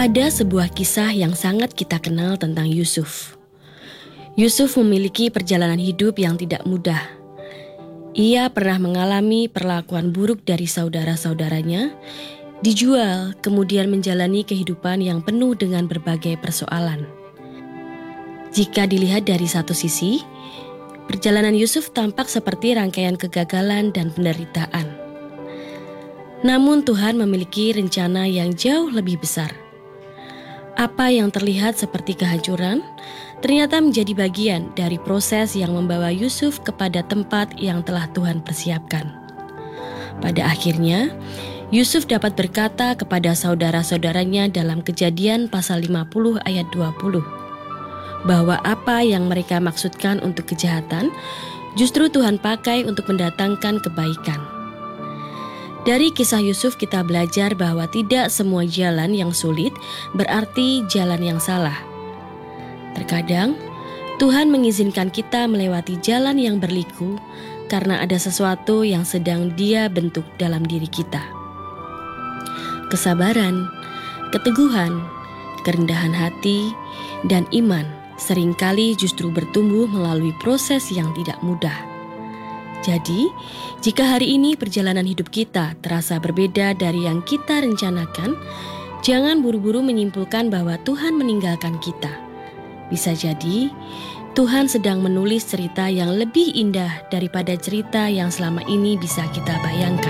Ada sebuah kisah yang sangat kita kenal tentang Yusuf. Yusuf memiliki perjalanan hidup yang tidak mudah. Ia pernah mengalami perlakuan buruk dari saudara-saudaranya, dijual, kemudian menjalani kehidupan yang penuh dengan berbagai persoalan. Jika dilihat dari satu sisi, perjalanan Yusuf tampak seperti rangkaian kegagalan dan penderitaan. Namun Tuhan memiliki rencana yang jauh lebih besar. Apa yang terlihat seperti kehancuran, ternyata menjadi bagian dari proses yang membawa Yusuf kepada tempat yang telah Tuhan persiapkan. Pada akhirnya, Yusuf dapat berkata kepada saudara-saudaranya dalam Kejadian pasal 50 ayat 20, bahwa apa yang mereka maksudkan untuk kejahatan, justru Tuhan pakai untuk mendatangkan kebaikan. Dari kisah Yusuf kita belajar bahwa tidak semua jalan yang sulit berarti jalan yang salah. Terkadang, Tuhan mengizinkan kita melewati jalan yang berliku karena ada sesuatu yang sedang Dia bentuk dalam diri kita. Kesabaran, keteguhan, kerendahan hati, dan iman seringkali justru bertumbuh melalui proses yang tidak mudah. Jadi, jika hari ini perjalanan hidup kita terasa berbeda dari yang kita rencanakan, jangan buru-buru menyimpulkan bahwa Tuhan meninggalkan kita. Bisa jadi, Tuhan sedang menulis cerita yang lebih indah daripada cerita yang selama ini bisa kita bayangkan.